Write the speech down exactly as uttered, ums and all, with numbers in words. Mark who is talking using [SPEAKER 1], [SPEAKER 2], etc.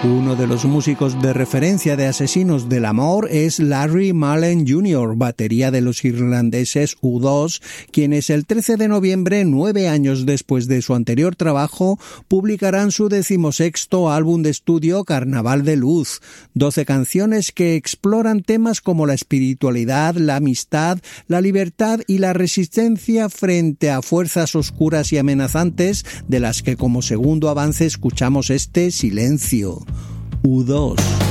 [SPEAKER 1] Uno de los músicos de referencia de Asesinos del Amor es Larry Mullen junior, batería de los irlandeses U dos, quienes el trece de noviembre, nueve años después de su anterior trabajo, publicarán su decimosexto álbum de estudio Carnaval de Luz, doce canciones que exploran temas como la espiritualidad, la amistad, la libertad y la resistencia frente a fuerzas oscuras y amenazantes, de las que como segundo avance escuchamos este Silencio. U dos.